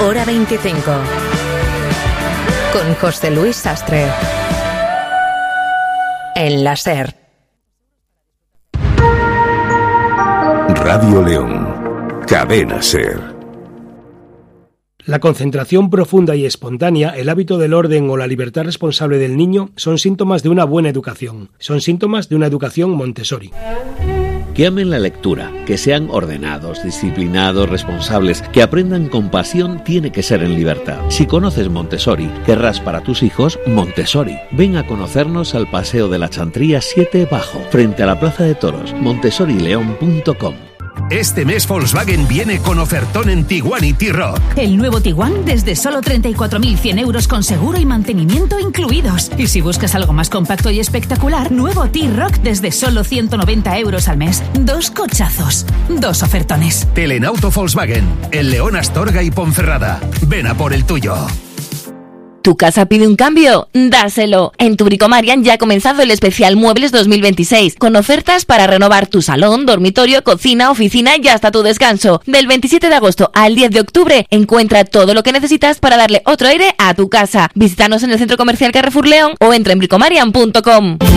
Hora 25. Con José Luis Sastre. En la SER. Radio León. Cadena SER. La concentración profunda y espontánea, el hábito del orden o la libertad responsable del niño son síntomas de una buena educación. Son síntomas de una educación Montessori. Que amen la lectura, que sean ordenados, disciplinados, responsables, que aprendan con pasión tiene que ser en libertad. Si conoces Montessori, querrás para tus hijos Montessori. Ven a conocernos al Paseo de la Chantría 7 Bajo, frente a la Plaza de Toros, montessorileon.com. Este mes Volkswagen viene con ofertón en Tiguan y T-Roc. El nuevo Tiguan desde solo 34.100 euros con seguro y mantenimiento incluidos. Y si buscas algo más compacto y espectacular, nuevo T-Roc desde solo 190 euros al mes. 2 cochazos, 2 ofertones. Telenauto Volkswagen, en León, Astorga y Ponferrada. Ven a por el tuyo. ¿Tu casa pide un cambio? ¡Dáselo! En tu Bricomarian ya ha comenzado el especial Muebles 2026, con ofertas para renovar tu salón, dormitorio, cocina, oficina y hasta tu descanso. Del 27 de agosto al 10 de octubre, encuentra todo lo que necesitas para darle otro aire a tu casa. Visítanos en el Centro Comercial Carrefour León o entra en bricomarian.com.